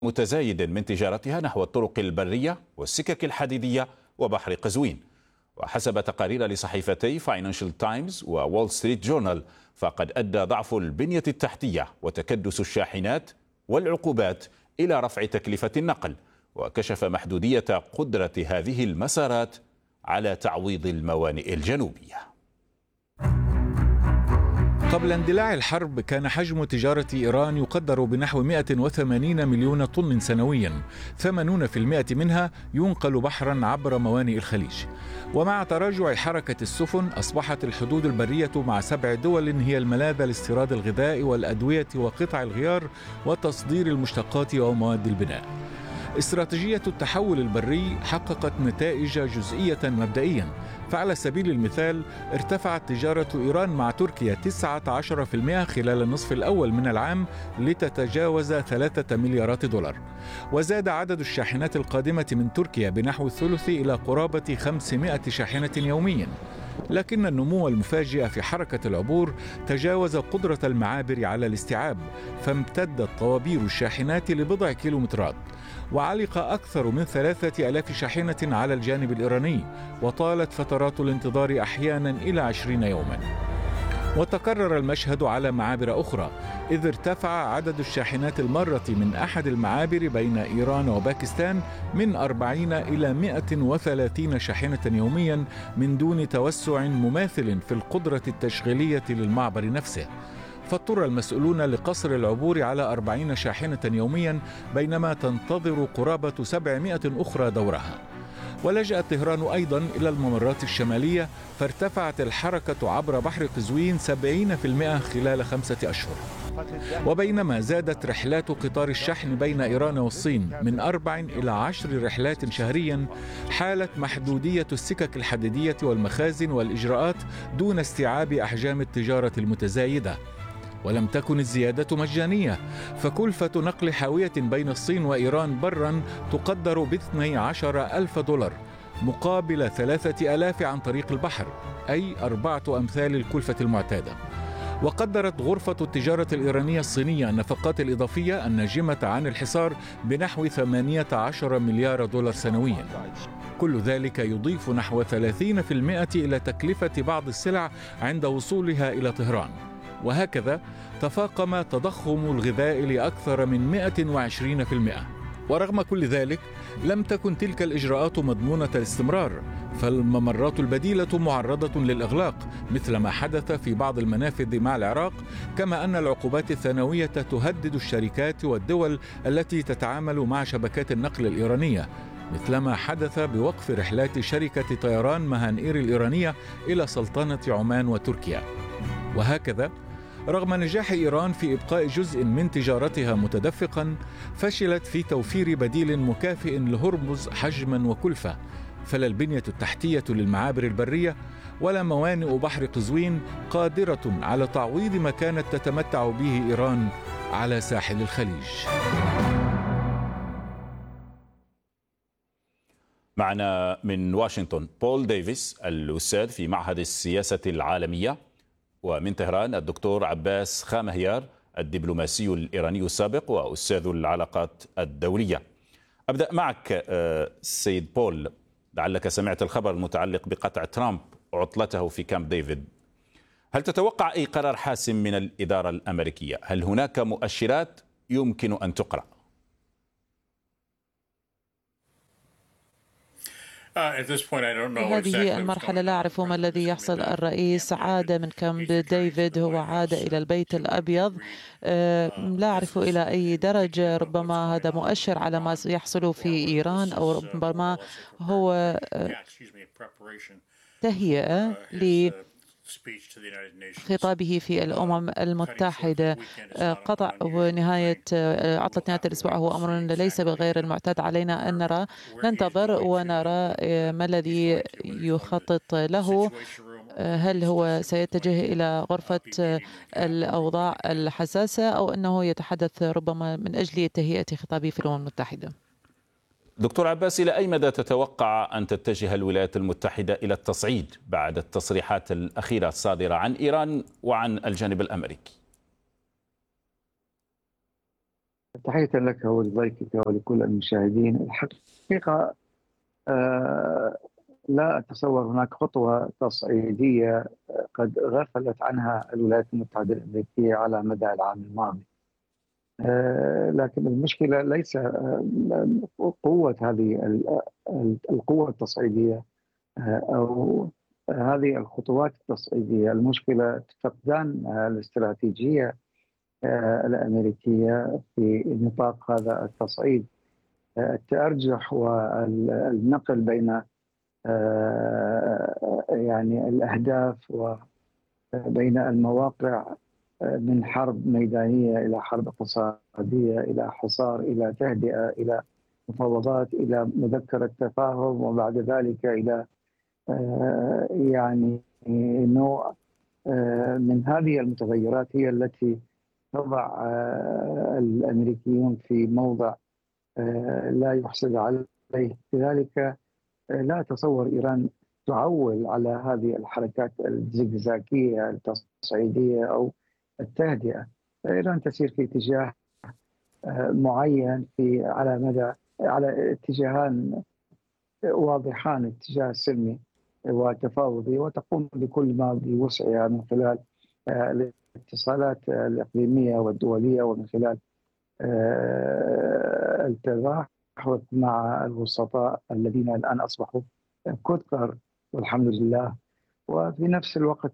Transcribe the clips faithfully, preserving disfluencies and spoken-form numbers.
متزايد من تجارتها نحو الطرق البرية والسكك الحديدية وبحر قزوين. وحسب تقارير لصحيفتي فاينانشال تايمز وول ستريت جورنال، فقد أدى ضعف البنية التحتية وتكدس الشاحنات والعقوبات إلى رفع تكلفة النقل، وكشف محدودية قدرة هذه المسارات على تعويض الموانئ الجنوبية. قبل اندلاع الحرب كان حجم تجارة إيران يقدر بنحو مئة وثمانين مليون طن سنويا، ثمانين بالمئة منها ينقل بحرا عبر موانئ الخليج. ومع تراجع حركة السفن أصبحت الحدود البرية مع سبع دول هي الملاذ لاستيراد الغذاء والأدوية وقطع الغيار وتصدير المشتقات ومواد البناء. استراتيجية التحول البري حققت نتائج جزئية مبدئيا، فعلى سبيل المثال ارتفعت تجارة إيران مع تركيا تسعة عشر بالمئة خلال النصف الأول من العام لتتجاوز ثلاثة مليارات دولار، وزاد عدد الشاحنات القادمة من تركيا بنحو الثلث إلى قرابة خمسمئة شاحنة يوميا. لكن النمو المفاجئ في حركة العبور تجاوز قدرة المعابر على الاستيعاب، فامتدت طوابير الشاحنات لبضع كيلومترات، وعلق أكثر من ثلاثة آلاف شاحنة على الجانب الإيراني، وطالت فترات الانتظار أحيانا إلى عشرين يوما. وتكرر المشهد على معابر أخرى، إذ ارتفع عدد الشاحنات المارة من أحد المعابر بين إيران وباكستان من أربعين إلى مئة وثلاثين شاحنة يوميا من دون توسع مماثل في القدرة التشغيلية للمعبر نفسه. فاضطر المسؤولون لقصر العبور على أربعين شاحنة يوميا، بينما تنتظر قرابة سبعمئة أخرى دورها. ولجأت طهران أيضا إلى الممرات الشمالية، فارتفعت الحركة عبر بحر قزوين سبعين بالمئة خلال خمسة أشهر. وبينما زادت رحلات قطار الشحن بين إيران والصين من أربع إلى عشر رحلات شهريا، حالت محدودية السكك الحديدية والمخازن والإجراءات دون استيعاب أحجام التجارة المتزايدة. ولم تكن الزيادة مجانية، فكلفة نقل حاوية بين الصين وإيران برا تقدر باثني عشر ألف دولار مقابل ثلاثة آلاف عن طريق البحر، أي أربعة أمثال الكلفة المعتادة. وقدرت غرفة التجارة الإيرانية الصينية النفقات الإضافية الناجمة عن الحصار بنحو ثمانية عشر مليار دولار سنويا. كل ذلك يضيف نحو ثلاثين بالمئة إلى تكلفة بعض السلع عند وصولها إلى طهران. وهكذا تفاقم تضخم الغذاء لأكثر من مئة وعشرين بالمئة. ورغم كل ذلك لم تكن تلك الإجراءات مضمونة الاستمرار، فالممرات البديلة معرضة للإغلاق مثل ما حدث في بعض المنافذ مع العراق، كما أن العقوبات الثانوية تهدد الشركات والدول التي تتعامل مع شبكات النقل الإيرانية، مثلما حدث بوقف رحلات شركة طيران مهانئير الإيرانية إلى سلطنة عمان وتركيا. وهكذا رغم نجاح إيران في إبقاء جزء من تجارتها متدفقا، فشلت في توفير بديل مكافئ لهرمز حجما وكلفة، فلا البنية التحتية للمعابر البرية ولا موانئ بحر قزوين قادرة على تعويض ما كانت تتمتع به إيران على ساحل الخليج. معنا من واشنطن بول ديفيس، الأستاذ في معهد السياسة العالمية، ومن طهران الدكتور عباس خامهيار، الدبلوماسي الإيراني السابق وأستاذ العلاقات الدولية. أبدأ معك سيد بول، لعلك سمعت الخبر المتعلق بقطع ترامب عطلته في كامب ديفيد. هل تتوقع أي قرار حاسم من الإدارة الأمريكية؟ هل هناك مؤشرات يمكن أن تقرأ؟ هذه المرحلة لا أعرف ما الذي يحصل. الرئيس عاد من كامب ديفيد، هو عاد إلى البيت الأبيض. لا أعرف إلى أي درجة، ربما هذا مؤشر على ما يحصل في إيران، أو ربما هو تهيئة ل خطابه في الأمم المتحدة. قطع ونهاية عطلة نهاية الأسبوع هو أمر ليس بغير المعتاد علينا أن نرى. ننتظر ونرى ما الذي يخطط له. هل هو سيتجه إلى غرفة الأوضاع الحساسة، أو أنه يتحدث ربما من أجل تهيئة خطابه في الأمم المتحدة؟ دكتور عباس، إلى أي مدى تتوقع أن تتجه الولايات المتحدة إلى التصعيد بعد التصريحات الأخيرة الصادرة عن إيران وعن الجانب الأمريكي؟ تحية لك ولضيفك ولكل المشاهدين. الحقيقة لا أتصور هناك خطوة تصعيدية قد غفلت عنها الولايات المتحدة الأمريكية على مدى العام الماضي، لكن المشكلة ليس قوة هذه القوة التصعيدية أو هذه الخطوات التصعيدية، المشكلة فقدان الاستراتيجية الأمريكية في نطاق هذا التصعيد. التأرجح والنقل بين يعني الأهداف وبين المواقع من حرب ميدانية إلى حرب اقتصادية إلى حصار إلى تهدئة إلى مفاوضات إلى مذكرة تفاهم وبعد ذلك إلى يعني نوع من هذه المتغيرات هي التي تضع الأمريكيون في موضع لا يحسد عليه. لذلك لا أتصور إيران تعول على هذه الحركات الزجزاجية التصعيدية أو التهدئة. إيران تسير في اتجاه معين في على مدى على اتجاهان واضحان، الاتجاه السلمي والتفاوضي، وتقوم بكل ما بوسعها من خلال الاتصالات الإقليمية والدولية ومن خلال التضاحك مع الوسطاء الذين الآن أصبحوا كثر والحمد لله. وفي نفس الوقت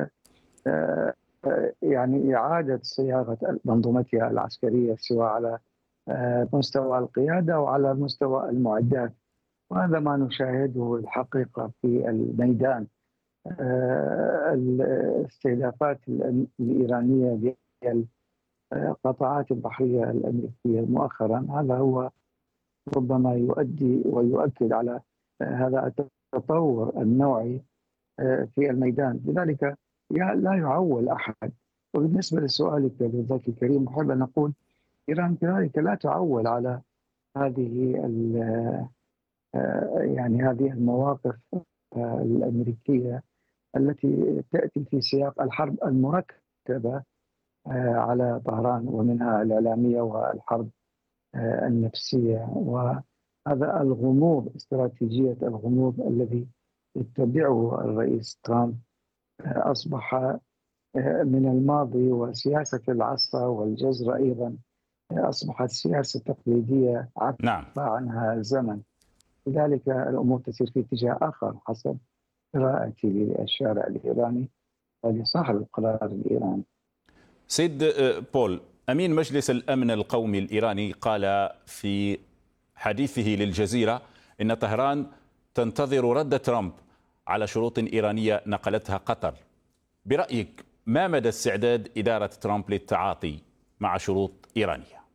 يعني إعادة صياغة منظومتها العسكرية سواء على مستوى القيادة وعلى مستوى المعدات، وهذا ما نشاهده الحقيقة في الميدان. الاستهدافات الإيرانية للقطاعات البحرية الأمريكية مؤخرا هذا هو ربما يؤدي ويؤكد على هذا التطور النوعي في الميدان. لذلك لا يعول أحد. وبالنسبة لسؤالك للضيف الكريم أحب أن أقول إيران كذلك لا تعول على هذه يعني هذه المواقف الأمريكية التي تأتي في سياق الحرب المركبة على طهران ومنها الإعلامية والحرب النفسية، وهذا الغموض استراتيجية الغموض الذي يتبعه الرئيس ترامب أصبح من الماضي. وسياسة العصا والجزر أيضا أصبحت سياسة تقليدية عفى نعم. عنها الزمن. لذلك الأمور تسير في اتجاه آخر حسب قراءتي للشارع الإيراني ولصاحب القرار الإيراني. سيد بول، أمين مجلس الأمن القومي الإيراني قال في حديثه للجزيرة إن طهران تنتظر رد ترامب على شروط إيرانية نقلتها قطر. برأيك ما مدى استعداد إدارة ترامب للتعاطي مع شروط إيرانية؟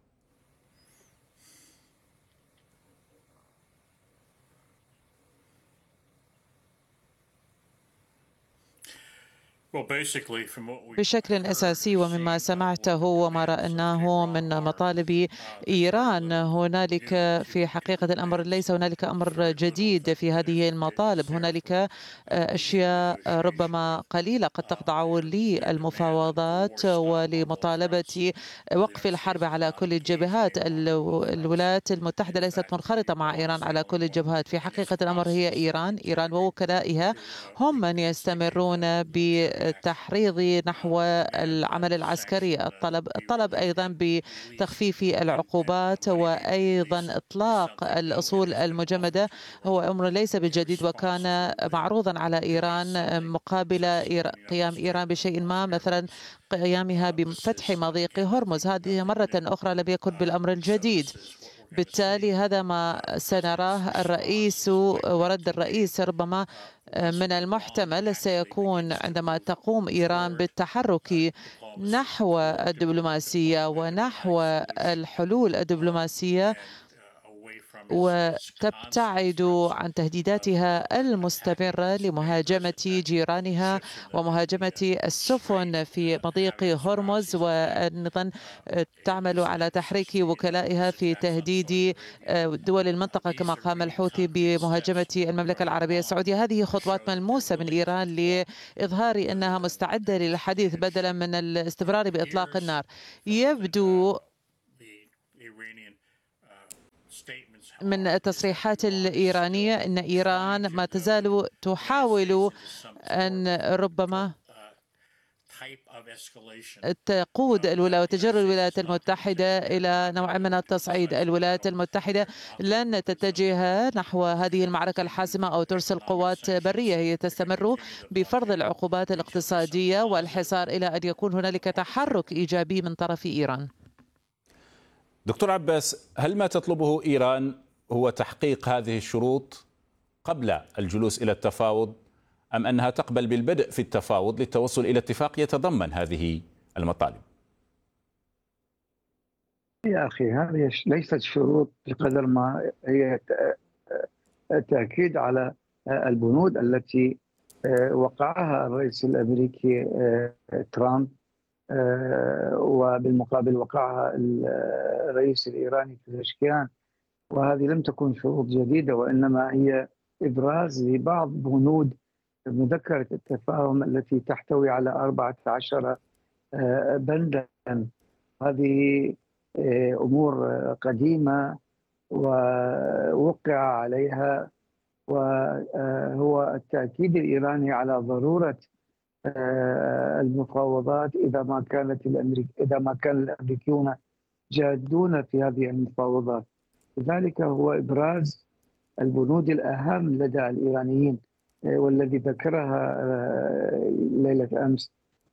بشكل أساسي ومما سمعته وما رأيناه من مطالب إيران، هنالك في حقيقة الأمر ليس هنالك أمر جديد في هذه المطالب. هنالك أشياء ربما قليلة قد تخضع للمفاوضات ولمطالبة وقف الحرب على كل الجبهات. الولايات المتحدة ليست منخرطة مع إيران على كل الجبهات. في حقيقة الأمر هي إيران إيران ووكلائها هم من يستمرون بالتحريض نحو العمل العسكري. الطلب الطلب أيضا بتخفيف العقوبات وأيضا إطلاق الأصول المجمدة هو أمر ليس بجديد، وكان معروضا على إيران مقابل قيام إيران بشيء ما، مثلا قيامها بفتح مضيق هرمز. هذه مرة أخرى لم يكن بالأمر الجديد. بالتالي هذا ما سنراه. الرئيس ورد الرئيس ربما من المحتمل سيكون عندما تقوم إيران بالتحرك نحو الدبلوماسية ونحو الحلول الدبلوماسية وتبتعد عن تهديداتها المستمرة لمهاجمة جيرانها ومهاجمة السفن في مضيق هرمز، وأيضا تعمل على تحريك وكلائها في تهديد دول المنطقة كما قام الحوثي بمهاجمة المملكة العربية السعودية. هذه خطوات ملموسة من إيران لإظهار أنها مستعدة للحديث بدلا من الاستمرار بإطلاق النار. يبدو من التصريحات الإيرانية أن إيران ما تزال تحاول أن ربما تقود الولايات وتجر الولايات المتحدة إلى نوع من التصعيد. الولايات المتحدة لن تتجه نحو هذه المعركة الحاسمة أو ترسل قوات برية، هي تستمر بفرض العقوبات الاقتصادية والحصار إلى أن يكون هنالك تحرك إيجابي من طرف إيران. دكتور عباس، هل ما تطلبه إيران هو تحقيق هذه الشروط قبل الجلوس إلى التفاوض، أم أنها تقبل بالبدء في التفاوض للتوصل إلى اتفاق يتضمن هذه المطالب؟ يا أخي هذه ليست شروط بقدر ما هي تأكيد على البنود التي وقعها الرئيس الأمريكي ترامب، وبالمقابل وقعها الرئيس الإيراني بيزشكيان. وهذه لم تكن شروط جديدة، وإنما هي إبراز لبعض بنود مذكرة التفاهم التي تحتوي على أربعة عشر بندا. هذه أمور قديمة ووقع عليها، وهو التأكيد الإيراني على ضرورة المفاوضات إذا ما كانت الأمريك إذا ما كان الأمريكيون جادون في هذه المفاوضات. لذلك هو إبراز البنود الأهم لدى الإيرانيين، والذي ذكرها ليلة أمس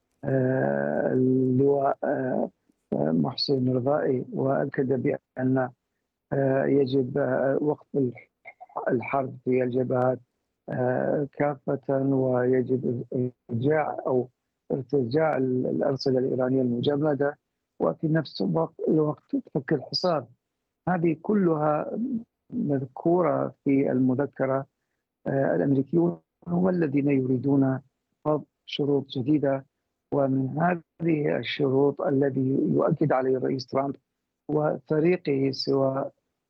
اللواء محسن رضائي، وأكد بأن يجب وقف الحرب في الجبهات كافة، ويجب إرجاع أو ارتجاع الأرصدة الإيرانية المجمدة، وفي نفس الوقت فك الحصار. هذه كلها مذكورة في المذكرة. الأمريكيون هم الذين يريدون وضع شروط جديدة، ومن هذه الشروط الذي يؤكد عليه الرئيس ترامب وفريقه، سواء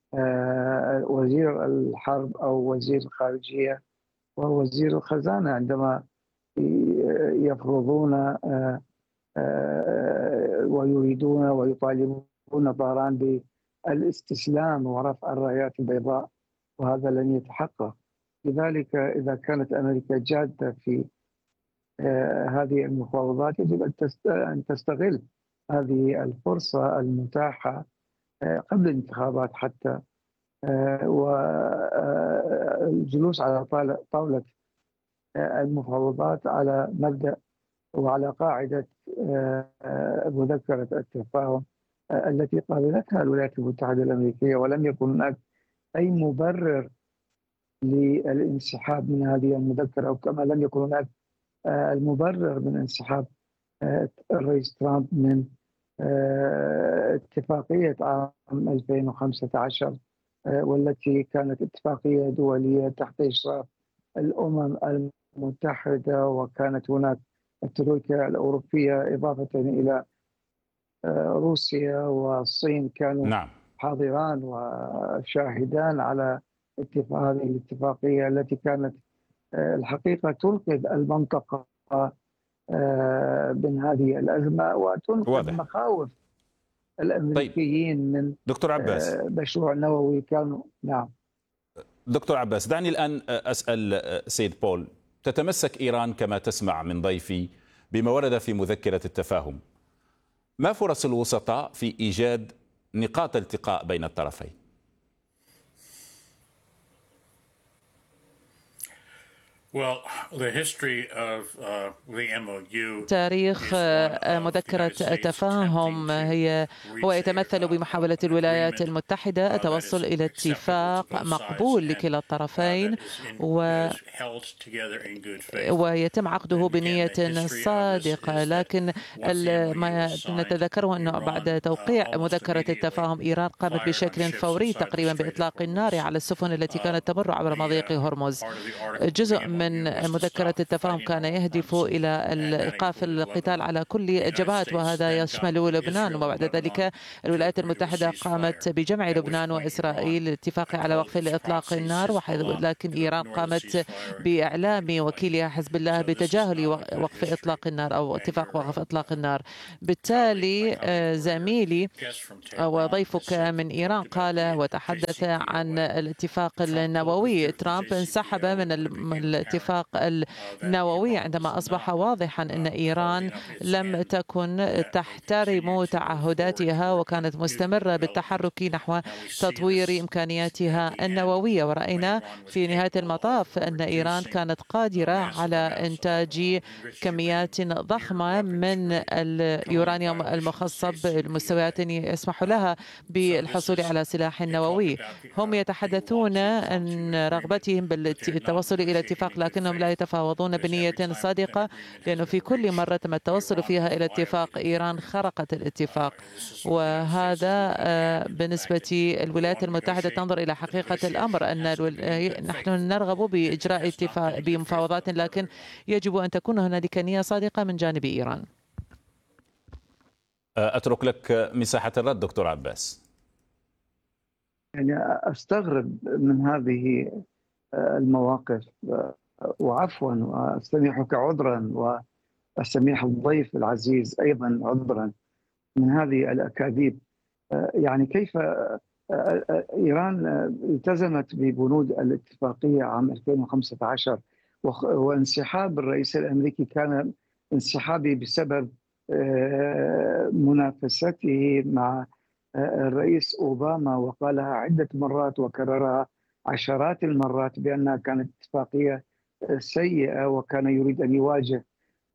وزير الحرب أو وزير الخارجية ووزير الخزانة، عندما يفرضون ويريدون ويطالبون طهران بالاستسلام ورفع الرايات البيضاء، وهذا لن يتحقق. لذلك إذا كانت أمريكا جادة في هذه المفاوضات يجب أن تستغل هذه الفرصة المتاحة قبل الانتخابات حتى، والجلوس على طاولة المفاوضات على مبدأ وعلى قاعدة مذكرة التفاهم التي قابلتها الولايات المتحدة الأمريكية، ولم يكن هناك أي مبرر للانسحاب من هذه المذكرة، وكما لم يكن هناك المبرر من انسحاب الرئيس ترامب من اتفاقية عام ألفين وخمسة عشر، والتي كانت اتفاقية دولية تحت إشراف الأمم المتحدة، وكانت هناك الترويكا الأوروبية إضافة إلى روسيا والصين كانوا نعم. حاضران وشاهدان على اتفاق هذه الاتفاقية التي كانت الحقيقة تنقذ المنطقة من هذه الأزمة وتنقذ واضح. مخاوف الأمريكيين طيب. من دكتور عباس مشروع نووي كانوا نعم. دكتور عباس، دعني الآن أسأل سيد بول، تتمسك إيران كما تسمع من ضيفي بما ورد في مذكرة التفاهم، ما فرص الوسطاء في إيجاد نقاط التقاء بين الطرفين؟ تاريخ مذكرة التفاهم هي هو يتمثل بمحاولة الولايات المتحدة التوصل إلى اتفاق مقبول لكلا الطرفين، و... ويتم عقده بنية صادقة. لكن ما نتذكره أنه بعد توقيع مذكرة التفاهم إيران قامت بشكل فوري تقريبا بإطلاق النار على السفن التي كانت تمر عبر مضيق هرمز. جزء من من مذكرة التفاهم كان يهدف إلى إيقاف القتال على كل الجبهات، وهذا يشمل لبنان. وبعد ذلك الولايات المتحدة قامت بجمع لبنان وإسرائيل للاتفاق على وقف إطلاق النار، ولكن إيران قامت بإعلام وكيلها حزب الله بتجاهل وقف إطلاق النار أو اتفاق وقف إطلاق النار. بالتالي زميلي وضيفك من إيران قال وتحدث عن الاتفاق النووي. ترامب انسحب من الاتفاق النووي عندما أصبح واضحا أن إيران لم تكن تحترم تعهداتها وكانت مستمرة بالتحرك نحو تطوير إمكانياتها النووية. ورأينا في نهاية المطاف أن إيران كانت قادرة على إنتاج كميات ضخمة من اليورانيوم المخصب المستويات يسمح لها بالحصول على سلاح نووي. هم يتحدثون عن رغبتهم بالتوصل إلى اتفاق، لكنهم لا يتفاوضون بنية صادقة، لأنه في كل مرة تم التوصل فيها إلى اتفاق إيران خرقت الاتفاق. وهذا بالنسبة الولايات المتحدة تنظر إلى حقيقة الأمر أن نحن نرغب بإجراء اتفاق بمفاوضات، لكن يجب أن تكون هنالك نية صادقة من جانب إيران. أترك لك مساحة الرد دكتور عباس. يعني أستغرب من هذه المواقف، وعفوا وأستميحك عذرا وأستميح الضيف العزيز أيضا عذرا من هذه الأكاذيب. يعني كيف إيران التزمت ببنود الاتفاقية عام ألفين وخمسة عشر، وانسحاب الرئيس الأمريكي كان انسحابي بسبب منافسته مع الرئيس أوباما، وقالها عدة مرات وكررها عشرات المرات بأنها كانت اتفاقية سيئة، وكان يريد أن يواجه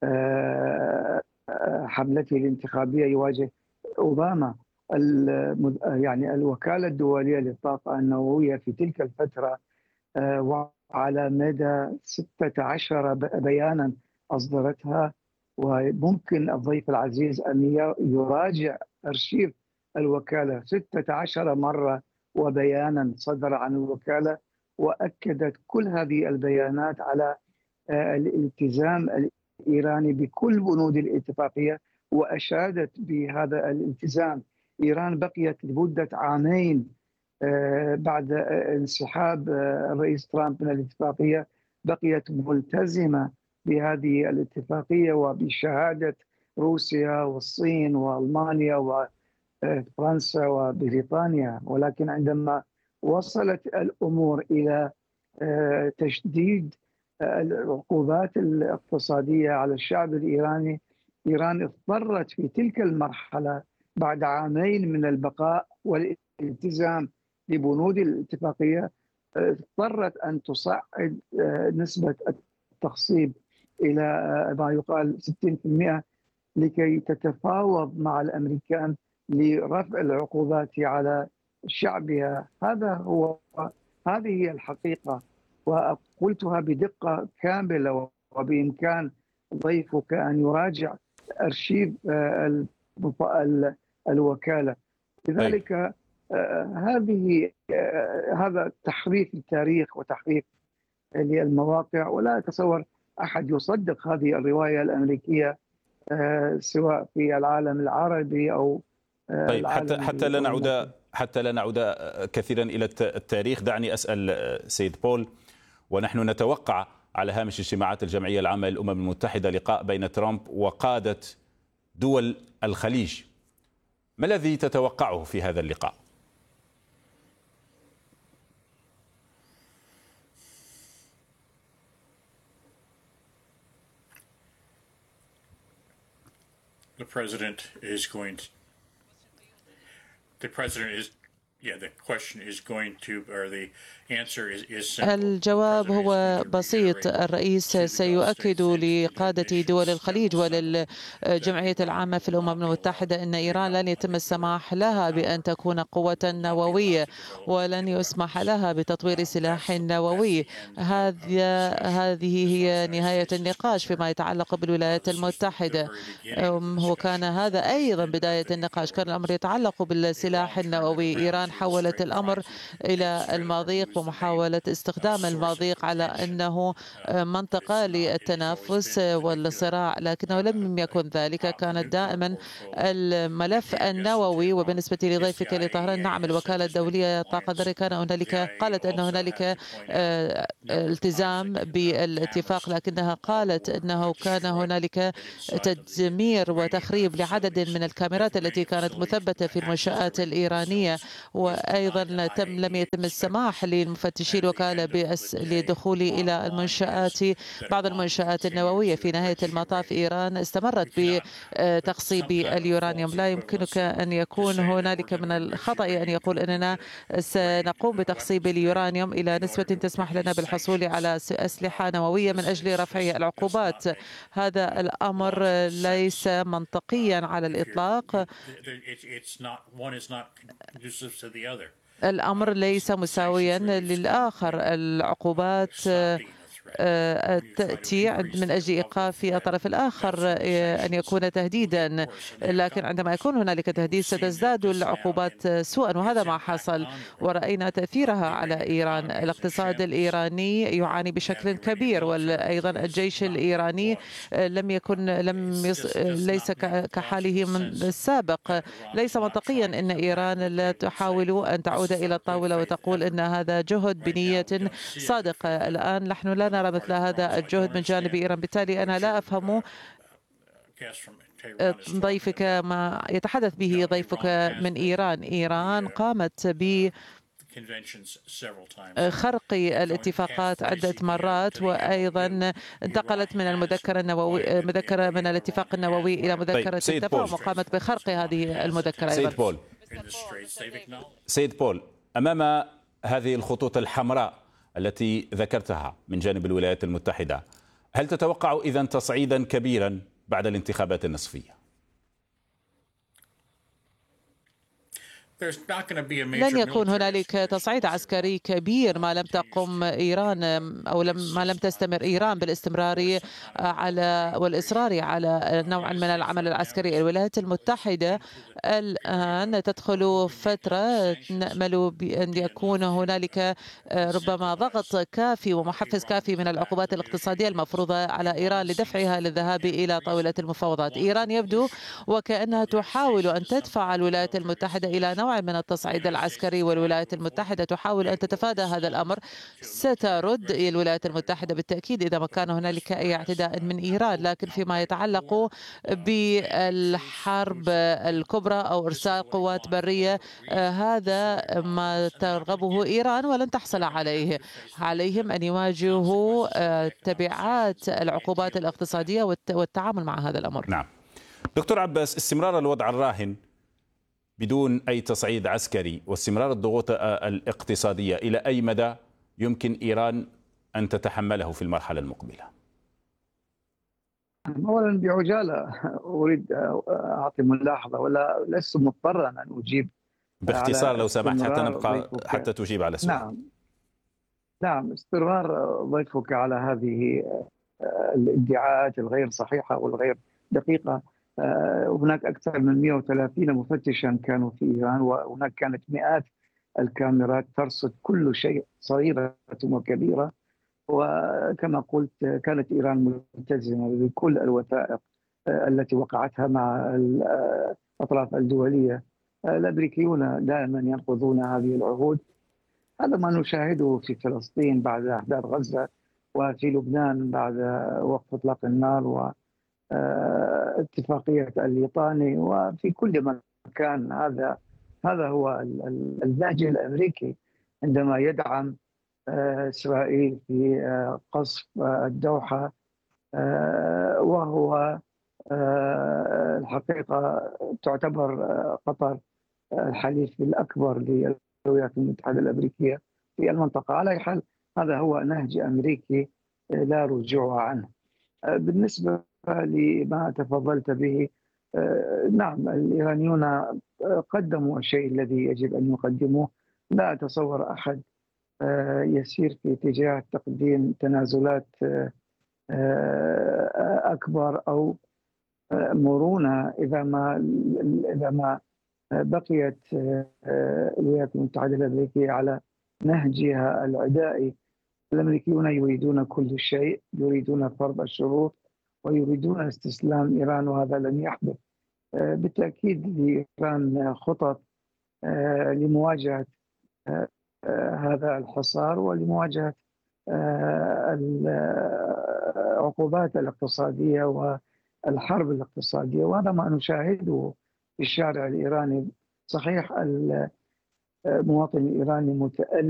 حملته الانتخابية، يواجه أوباما. يعني الوكالة الدولية للطاقة النووية في تلك الفترة وعلى مدى ستة عشر بيانا أصدرتها، وممكن الضيف العزيز أن يراجع أرشيف الوكالة. ستة عشر مرة وبيانا صدر عن الوكالة، وأكدت كل هذه البيانات على الالتزام الإيراني بكل بنود الاتفاقية، وأشادت بهذا الالتزام. إيران بقيت لمدة عامين بعد انسحاب الرئيس ترامب من الاتفاقية، بقيت ملتزمة بهذه الاتفاقية وبشهادة روسيا والصين وألمانيا وفرنسا وبريطانيا. ولكن عندما وصلت الأمور إلى تشديد العقوبات الاقتصادية على الشعب الإيراني، إيران اضطرت في تلك المرحلة بعد عامين من البقاء والالتزام ببنود الاتفاقية، اضطرت أن تصعد نسبة التخصيب إلى ما يقال ستين بالمئة لكي تتفاوض مع الأمريكان لرفع العقوبات على شعبها. هذا هو هذه هي الحقيقة، وقلتها بدقة كاملة، وبإمكان ضيفك أن يراجع أرشيف الوكالة. لذلك هذه هذا تحريف التاريخ وتحريف للمواقع، ولا أتصور أحد يصدق هذه الرواية الأمريكية سواء في العالم العربي أو طيب. حتى حتى لا نعود حتى لا نعود كثيرا إلى التاريخ، دعني أسأل سيد بول، ونحن نتوقع على هامش اجتماعات الجمعية العامة للأمم المتحدة لقاء بين ترامب وقادة دول الخليج، ما الذي تتوقعه في هذا اللقاء؟ The president is going to, the president is Yeah, the question is going to, or the answer is, is simple. الجواب هو بسيط. الرئيس سيؤكد لقادة دول الخليج وللجمعية العامة في الأمم المتحدة أن إيران لن يتم السماح لها بأن تكون قوة نووية، ولن يسمح لها بتطوير سلاح نووي. هذه هذه هي نهاية النقاش فيما يتعلق بالولايات المتحدة. وكان هذا أيضا بداية النقاش، كان الأمر يتعلق بالسلاح النووي. إيران إيران حولت الأمر إلى المضيق ومحاولة استخدام المضيق على أنه منطقة للتنافس والصراع، لكنه لم يكن ذلك. كانت دائما الملف النووي. وبالنسبة لضيفك لطهران، نعم الوكالة الدولية للطاقة الذرية كان هنالك قالت أن هنالك التزام بالاتفاق، لكنها قالت أنه كان هنالك تدمير وتخريب لعدد من الكاميرات التي كانت مثبتة في المنشآت الإيرانية، وأيضا تم لم يتم السماح للمفتشي الوكالة للدخول إلى المنشآت بعض المنشآت النووية. في نهاية المطاف إيران استمرت بتخصيب اليورانيوم. لا يمكنك أن يكون هنالك من الخطأ أن يقول أننا سنقوم بتخصيب اليورانيوم إلى نسبة تسمح لنا بالحصول على أسلحة نووية من أجل رفع العقوبات. هذا الأمر ليس منطقيا على الإطلاق. الأمر ليس مساويا للآخر. العقوبات تأتي من أجل إيقاف الطرف الآخر أن يكون تهديدا، لكن عندما يكون هنالك تهديد ستزداد العقوبات سوءا، وهذا ما حصل ورأينا تأثيرها على إيران. الاقتصاد الإيراني يعاني بشكل كبير، وأيضا الجيش الإيراني لم يكن لم يص... ليس كحاله من السابق. ليس منطقيا أن إيران لا تحاول أن تعود إلى الطاولة وتقول أن هذا جهد بنية صادقة. الآن نحن لا نرى مثل هذا الجهد من جانب إيران. بالتالي أنا لا أفهم ضيفك ما يتحدث به ضيفك من إيران. إيران قامت ب خرق الاتفاقات عدة مرات، وأيضا انتقلت من المذكرة النووي مذكرة من الاتفاق النووي إلى مذكرة التفاهم، وقامت بخرق هذه المذكرة. سيد بول سيد بول أمام هذه الخطوط الحمراء التي ذكرتها من جانب الولايات المتحدة، هل تتوقع إذن تصعيدا كبيرا بعد الانتخابات النصفية؟ لن يكون هنالك تصعيد عسكري كبير ما لم تقم إيران أو لم ما لم تستمر إيران بالاستمرار على والإصرار على نوع من العمل العسكري. الولايات المتحدة الآن تدخل فترة نأمل بأن يكون هنالك ربما ضغط كافي ومحفز كافي من العقوبات الاقتصادية المفروضة على إيران لدفعها للذهاب إلى طاولة المفاوضات. إيران يبدو وكأنها تحاول أن تدفع الولايات المتحدة إلى نوع من التصعيد العسكري، والولايات المتحدة تحاول أن تتفادى هذا الأمر. سترد الولايات المتحدة بالتأكيد إذا ما كان هنالك أي اعتداء من إيران، لكن فيما يتعلق بالحرب الكبرى أو إرسال قوات برية، هذا ما ترغبه إيران ولن تحصل عليه. عليهم أن يواجهوا تبعات العقوبات الاقتصادية والتعامل مع هذا الأمر. نعم دكتور عباس، استمرار الوضع الراهن بدون أي تصعيد عسكري واستمرار الضغوط الاقتصادية إلى أي مدى يمكن إيران أن تتحمله في المرحلة المقبلة؟ أولا بعجالة أريد أعطي ملاحظة، ولا لست مضطرا أن أجيب باختصار لو سمحت حتى نبقى حتى تجيب على السؤال. نعم نعم استمرار ضيفك على هذه الادعاءات الغير صحيحة والغير دقيقة. هناك أكثر من مئة وثلاثين مفتشا كانوا في إيران، وهناك كانت مئات الكاميرات ترصد كل شيء صغيرة وكبيرة، وكما قلت كانت إيران ملتزمة بكل الوثائق التي وقعتها مع الأطراف الدولية. الأمريكيون دائما ينقضون هذه العهود. هذا ما نشاهده في فلسطين بعد أحداث غزة، وفي لبنان بعد وقف إطلاق النار و اتفاقية الليطاني، وفي كل مكان. هذا هذا هو النهج الأمريكي عندما يدعم إسرائيل في قصف الدوحة، وهو الحقيقة تعتبر قطر الحليف الأكبر للولايات المتحدة الأمريكية في المنطقة. على أي حال هذا هو نهج أمريكي لا رجوع عنه. بالنسبة لما تفضلت به، نعم الإيرانيون قدموا الشيء الذي يجب أن يقدموه. لا أتصور أحد يسير في اتجاه تقديم تنازلات أكبر أو مرونة إذا ما إذا ما بقيت الولايات المتحدة الأمريكية على نهجها العدائي. الأمريكيون يريدون كل شيء، يريدون فرض الشروط ويريدون استسلام إيران، وهذا لن يحدث. بالتأكيد لإيران خطط لمواجهة هذا الحصار ولمواجهة العقوبات الاقتصادية والحرب الاقتصادية، وهذا ما نشاهده في الشارع الإيراني. صحيح المواطن الإيراني متألم